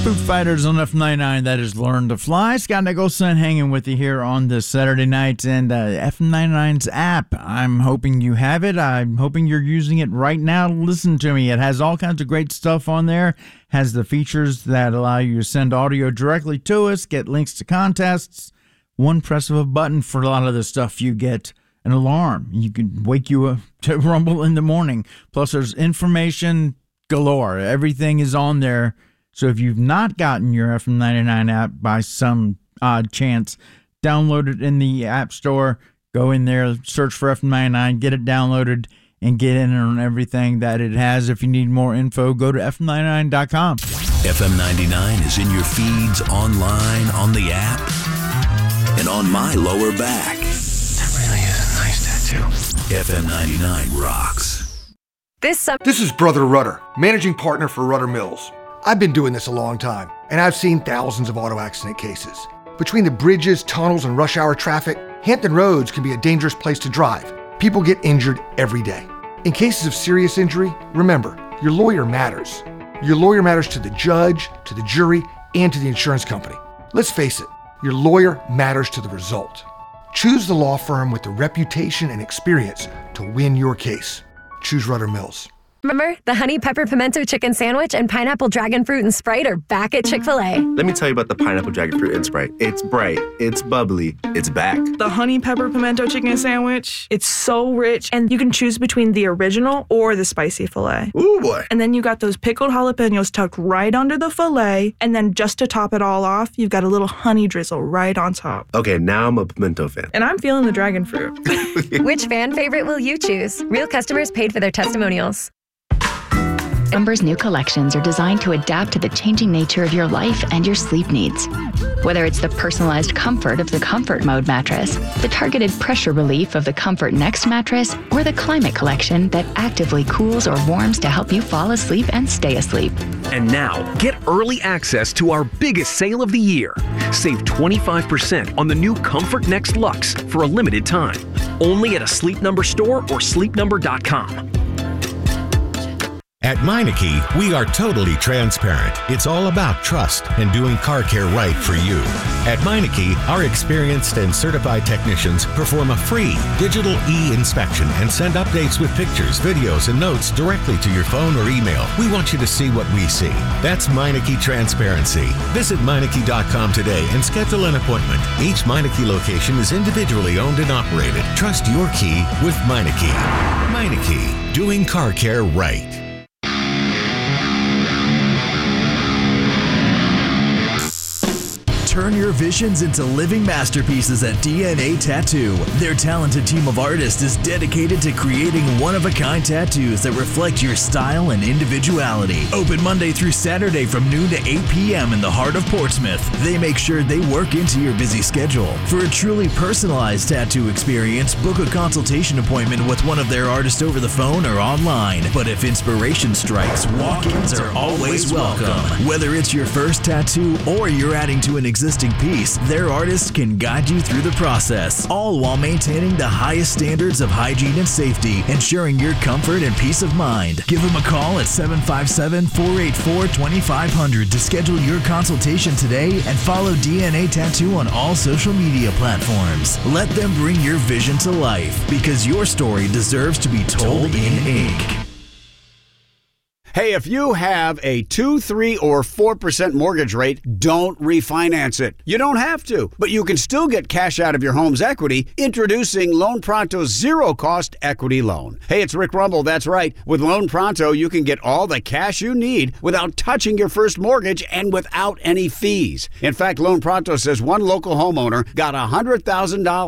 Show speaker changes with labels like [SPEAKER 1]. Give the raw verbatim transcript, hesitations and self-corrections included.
[SPEAKER 1] Foo Fighters on F ninety-nine, that is Learn to Fly. Scott Nicholson hanging with you here on this Saturday night, and uh, F ninety-nine's app, I'm hoping you have it. I'm hoping you're using it right now. Listen to me. It has all kinds of great stuff on there, has the features that allow you to send audio directly to us, get links to contests. One press of a button for a lot of the stuff. You get an alarm. You can wake you up to rumble in the morning. Plus, there's information galore. Everything is on there. So if you've not gotten your F M ninety-nine app by some odd chance, download it in the App Store. Go in there, search for F M ninety-nine, get it downloaded, and get in on everything that it has. If you need more info, go to F M ninety-nine dot com.
[SPEAKER 2] F M ninety-nine is in your feeds, online, on the app, and on my lower back.
[SPEAKER 3] That really is a nice tattoo.
[SPEAKER 2] F M ninety-nine rocks.
[SPEAKER 4] This summer.
[SPEAKER 5] This is Brother Rudder, managing partner for Rudder Mills. I've been doing this a long time, and I've seen thousands of auto accident cases. Between the bridges, tunnels, and rush hour traffic, Hampton Roads can be a dangerous place to drive. People get injured every day. In cases of serious injury, remember, your lawyer matters. Your lawyer matters to the judge, to the jury, and to the insurance company. Let's face it, your lawyer matters to the result. Choose the law firm with the reputation and experience to win your case. Choose Rudder Mills.
[SPEAKER 4] Remember, the honey pepper pimento chicken sandwich and pineapple dragon fruit and Sprite are back at Chick-fil-A.
[SPEAKER 6] Let me tell you about the pineapple dragon fruit and Sprite. It's bright, it's bubbly, it's back.
[SPEAKER 7] The honey pepper pimento chicken sandwich, it's so rich, and you can choose between the original or the spicy filet.
[SPEAKER 6] Ooh, boy.
[SPEAKER 7] And then you got those pickled jalapenos tucked right under the filet, and then just to top it all off, you've got a little honey drizzle right on top.
[SPEAKER 6] Okay, now I'm a pimento fan.
[SPEAKER 7] And I'm feeling the dragon fruit.
[SPEAKER 4] Which fan favorite will you choose? Real customers paid for their testimonials.
[SPEAKER 8] Umber's new collections are designed to adapt to the changing nature of your life and your sleep needs. Whether it's the personalized comfort of the Comfort Mode mattress, the targeted pressure relief of the Comfort Next mattress, or the Climate Collection that actively cools or warms to help you fall asleep and stay asleep.
[SPEAKER 9] And now, get early access to our biggest sale of the year. Save twenty-five percent on the new Comfort Next Luxe for a limited time. Only at a Sleep Number store or sleep number dot com.
[SPEAKER 10] At Meineke, we are totally transparent. It's all about trust and doing car care right for you. At Meineke, our experienced and certified technicians perform a free digital e-inspection and send updates with pictures, videos, and notes directly to your phone or email. We want you to see what we see. That's Meineke Transparency. Visit Meineke dot com today and schedule an appointment. Each Meineke location is individually owned and operated. Trust your key with Meineke. Meineke, doing car care right.
[SPEAKER 11] Turn your visions into living masterpieces at D N A Tattoo. Their talented team of artists is dedicated to creating one-of-a-kind tattoos that reflect your style and individuality. Open Monday through Saturday from noon to eight p.m. in the heart of Portsmouth. They make sure they work into your busy schedule. For a truly personalized tattoo experience, book a consultation appointment with one of their artists over the phone or online. But if inspiration strikes, walk-ins are always welcome. Whether it's your first tattoo or you're adding to an existing existing piece, their artists can guide you through the process, all while maintaining the highest standards of hygiene and safety, ensuring your comfort and peace of mind. Give them a call at seven five seven, four eight four, two five zero zero to schedule your consultation today and follow D N A Tattoo on all social media platforms. Let them bring your vision to life, because your story deserves to be told in ink.
[SPEAKER 12] Hey, if you have a two, three, or four percent mortgage rate, don't refinance it. You don't have to, but you can still get cash out of your home's equity. Introducing Loan Pronto's zero-cost equity loan. Hey, it's Rick Rumble, that's right. With Loan Pronto, you can get all the cash you need without touching your first mortgage and without any fees. In fact, Loan Pronto says one local homeowner got one hundred thousand dollars